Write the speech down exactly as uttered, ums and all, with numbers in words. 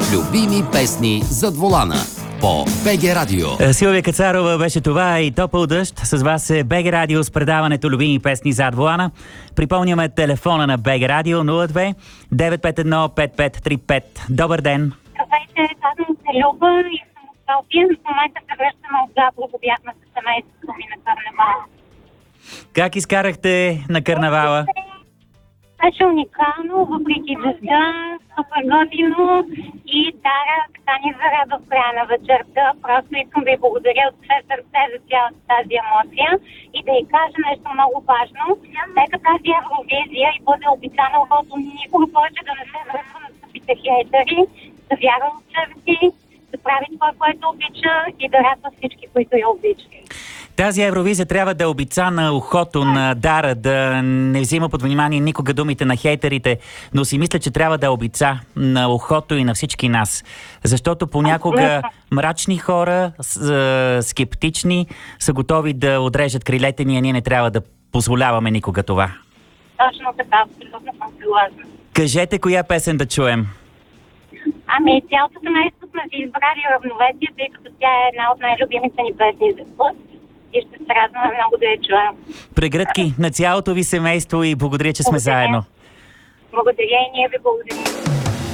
Любими песни зад волана по БГ Радио. Силвия Кацарова беше това и Топъл дъжд. С вас е БГ Радио с предаването Любими песни зад волана. Припомняме телефона на БГ Радио нула две девет пет едно пет пет три пет. Добър ден! Здравейте, казвам се Люба и съм от София. В момента се връщаме от Габрово, бяхме с семейството ми на карнавала. Как изкарахте на карнавала? Беше уникално, въпреки дъжда, супер готино и Дара така ни зарадва в края на вечерта. Просто искам да й благодаря от все сърце за цялата тази емоция и да й кажа нещо много важно. Нека тази Евровизия и бъде обичана, защото никога повече да не се връзва на тъпите хейтери, да вярва в себе си, да прави това, което обича и да радва всички, които я обичат. Тази Евровизия трябва да е обица на ухото на Дара, да не взима под внимание никога думите на хейтерите, но си мисля, че трябва да е обица на ухото и на всички нас. Защото понякога мрачни хора, скептични, са готови да отрежат крилете ни, а ние не трябва да позволяваме никога това. Точно така, абсолютно съм съгласна. Кажете коя песен да чуем. Ами, цялото семейство сме си избрали Равновесие, тъй като тя е една от най-любимите ни песни за път. И ще се радваме много да я чуем. Прегръдки на цялото ви семейство и благодаря, че сме Благодаря. заедно. Благодаря и ние ви благодарим.